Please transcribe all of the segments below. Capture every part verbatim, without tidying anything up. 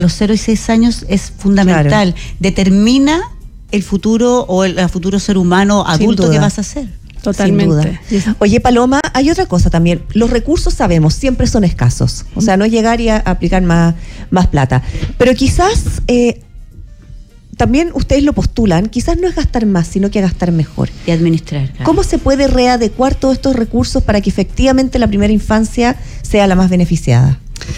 los cero y seis años es fundamental. Claro. Determina el futuro o el, el futuro ser humano adulto que vas a ser. Totalmente. Sin duda. Oye, Paloma, hay otra cosa también. Los recursos, sabemos, siempre son escasos. O sea, no es llegar y a aplicar más, más plata. Pero quizás eh, también ustedes lo postulan, quizás no es gastar más, sino que gastar mejor. Y administrar. Claro. ¿Cómo se puede readecuar todos estos recursos para que efectivamente la primera infancia sea la más beneficiada?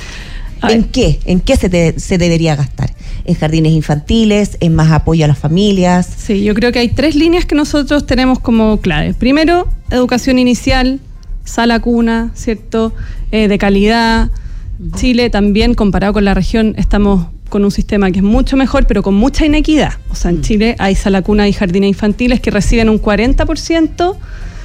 ¿En qué? ¿En qué se, te, se debería gastar? ¿En jardines infantiles? ¿En más apoyo a las familias? Sí, yo creo que hay tres líneas que nosotros tenemos como clave. Primero, educación inicial, sala cuna, ¿cierto? Eh, de calidad. Chile también, comparado con la región, estamos con un sistema que es mucho mejor, pero con mucha inequidad. O sea, en Chile hay sala cuna y jardines infantiles que reciben un cuarenta por ciento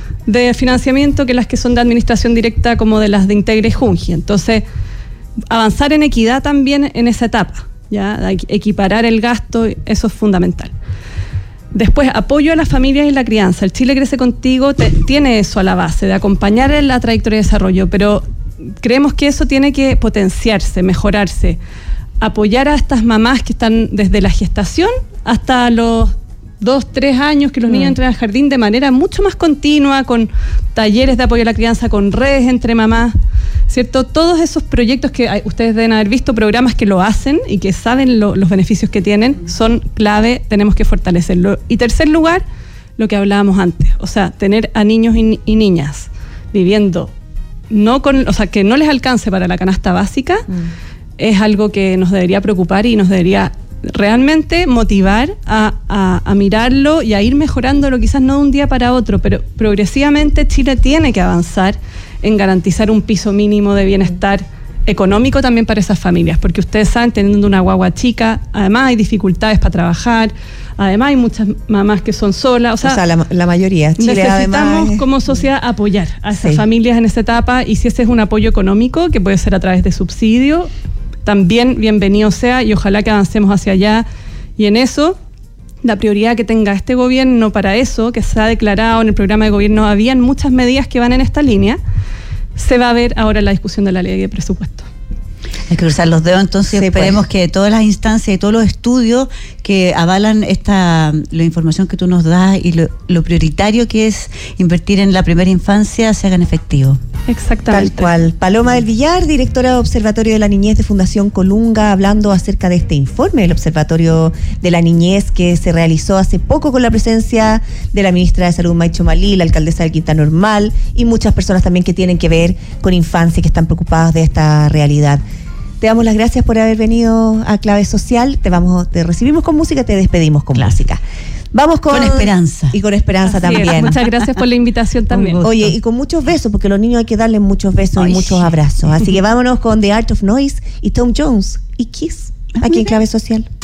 de financiamiento que las que son de administración directa, como de las de Integra y Junji. Entonces, avanzar en equidad también en esa etapa, ya equiparar el gasto, eso es fundamental. Después, apoyo a las familias y la crianza. El Chile Crece Contigo te, tiene eso a la base, de acompañar en la trayectoria de desarrollo, pero creemos que eso tiene que potenciarse, mejorarse, apoyar a estas mamás que están desde la gestación hasta los dos, tres años, que los niños mm. entren al jardín de manera mucho más continua, con talleres de apoyo a la crianza, con redes entre mamás, ¿cierto? Todos esos proyectos que hay, ustedes deben haber visto, programas que lo hacen y que saben lo, los beneficios que tienen, son clave, tenemos que fortalecerlo. Y tercer lugar, lo que hablábamos antes, o sea, tener a niños y, y niñas viviendo, no con, o sea, que no les alcance para la canasta básica, mm. es algo que nos debería preocupar y nos debería realmente motivar a, a, a mirarlo y a ir mejorándolo, quizás no de un día para otro, pero progresivamente Chile tiene que avanzar en garantizar un piso mínimo de bienestar económico también para esas familias, porque ustedes saben, teniendo una guagua chica, además hay dificultades para trabajar, además hay muchas mamás que son solas, o sea, o sea la, la mayoría. Chile necesitamos además, como sociedad apoyar a esas sí. familias en esa etapa, y si ese es un apoyo económico, que puede ser a través de subsidio, también bienvenido sea, y ojalá que avancemos hacia allá. Y en eso, la prioridad que tenga este gobierno para eso, que se ha declarado en el programa de gobierno, habían muchas medidas que van en esta línea, se va a ver ahora en la discusión de la ley de presupuesto. Hay que cruzar los dedos, entonces sí, esperemos pues. que todas las instancias y todos los estudios que avalan esta la información que tú nos das y lo, lo prioritario que es invertir en la primera infancia se hagan efectivos. Exactamente. Tal cual. Paloma del Villar, directora de Observatorio de la Niñez de Fundación Colunga, hablando acerca de este informe del Observatorio de la Niñez que se realizó hace poco con la presencia de la ministra de Salud, Maicho Malí, la alcaldesa de Quinta Normal y muchas personas también que tienen que ver con infancia y que están preocupadas de esta realidad. Te damos las gracias por haber venido a Clave Social. Te vamos, te recibimos con música, te despedimos con claro. música. Vamos con, con esperanza. Y con esperanza Así también. Es. Muchas gracias por la invitación también. Oye, y con muchos besos, porque a los niños hay que darles muchos besos Ay, y muchos sí. abrazos. Así que vámonos con The Art of Noise y Tom Jones y Kiss, aquí en Clave Social.